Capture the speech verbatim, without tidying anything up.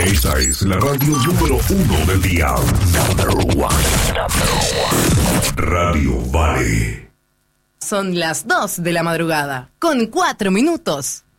Esta es la radio número uno del día. Number one. Number one. Radio Vale. Son las dos de la madrugada, con cuatro minutos.